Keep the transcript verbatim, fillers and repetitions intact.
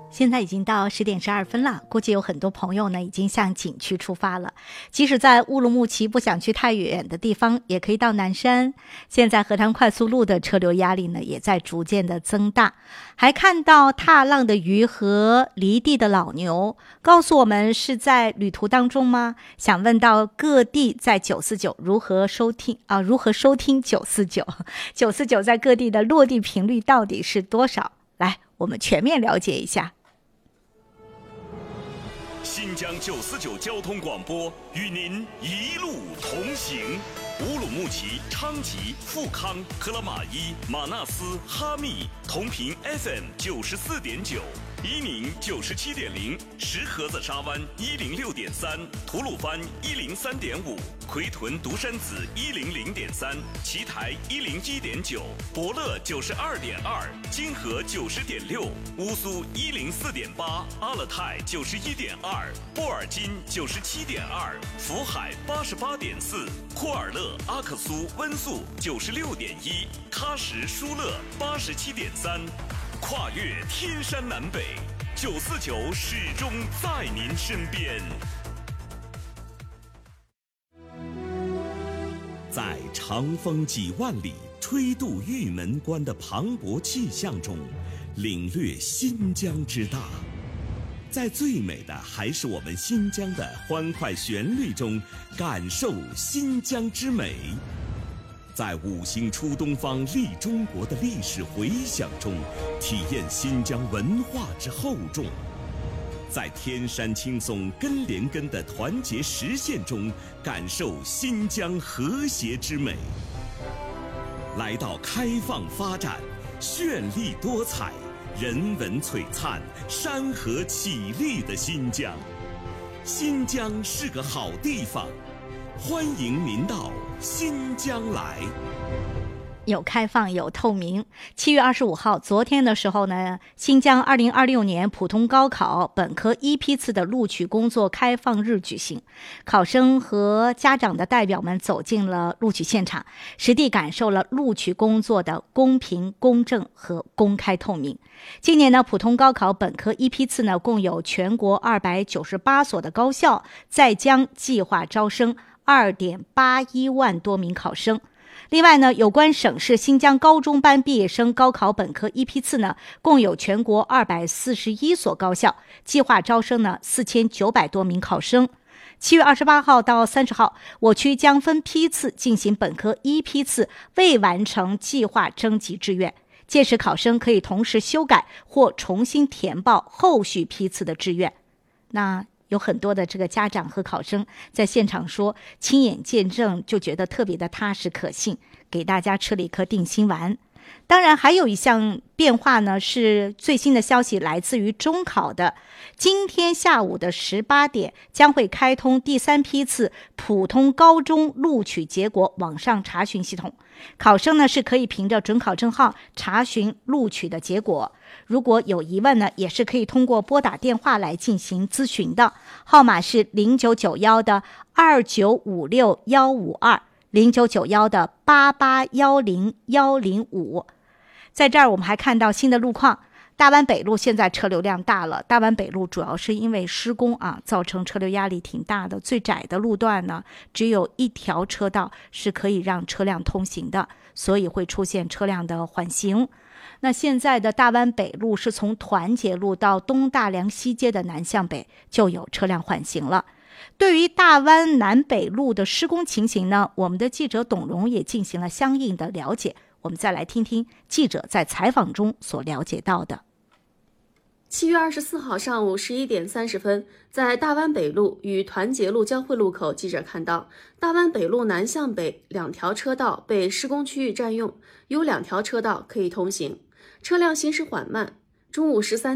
现在已经到十点十二分了，估计有很多朋友呢已经向景区出发了。即使在乌鲁木齐不想去太远的地方，也可以到南山。现在河滩快速路的车流压力呢也在逐渐的增大。还看到踏浪的鱼和犁地的老牛，告诉我们是在旅途当中吗？想问到各地在九四九如何收听啊？如何收听九四九？九四九在各地的落地频率到底是多少？来，我们全面了解一下。 新疆九四九交通广播与您一路同行。乌鲁木齐、昌吉、富康、克拉玛依、马纳斯、哈密同频 F M 九十四点九，伊宁九十七点零，石河子沙湾一零六点三，吐鲁番一零三点五，奎屯独山子一零零点三，奇台一零一点九，博乐九十二点二，金河九十点六，乌苏一零四点八，阿勒泰九十一点二，布尔津九十七点二，福海八十八点四，库尔勒、阿克苏、温宿九十六点一，喀什、舒勒八十七点三，跨越天山南北，九四九始终在您身边。在长风几万里、吹渡玉门关的磅礴气象中，领略新疆之大。在最美的还是我们新疆的欢快旋律中，感受新疆之美。在五星出东方利中国的历史回响中，体验新疆文化之厚重。在天山青松根连根的团结实现中，感受新疆和谐之美。来到开放发展、绚丽多彩、人文璀璨、山河绮丽的新疆。新疆是个好地方，欢迎您到新疆来。 有开放，有透明。七月二十五号，昨天的时候呢，新疆二零二六年普通高考本科一批次的录取工作开放日举行，考生和家长的代表们走进了录取现场，实地感受了录取工作的公平、公正和公开透明。今年呢，普通高考本科一批次呢，共有全国二百九十八所的高校在将计划招生二点八一万多名考生。另外呢，有关省市新疆高中班毕业生高考本科一批次呢，共有全国二百四十一所高校，计划招生呢四千九百多名考生。七月二十八号到三十号，我区将分批次进行本科一批次未完成计划征集志愿，届时考生可以同时修改或重新填报后续批次的志愿。那有很多的这个家长和考生在现场说，亲眼见证就觉得特别的踏实可信，给大家吃了一颗定心丸。当然还有一项变化呢，是最新的消息来自于中考的，今天下午的十八点将会开通第三批次普通高中录取结果网上查询系统，考生呢是可以凭着准考证号查询录取的结果。如果有疑问呢，也是可以通过拨打电话来进行咨询的，号码是零九九一的二九五六一五二，零九九一的八八一零一零五。在这儿我们还看到新的路况，大湾北路现在车流量大了，大湾北路主要是因为施工啊，造成车流压力挺大的，最窄的路段呢，只有一条车道是可以让车辆通行的，所以会出现车辆的缓行。那现在的大湾北路是从团结路到东大梁西街的南向北就有车辆缓行了。对于大湾南北路的施工情形呢，我们的记者董荣也进行了相应的了解，我们再来听听记者在采访中所了解到的。 七月二十四号上午十一点三十分，在大湾北路与团结路交汇路口，记者看到大湾北路南向北两条车道被施工区域占用，有两条车道可以通行，车辆行驶缓慢。中午十三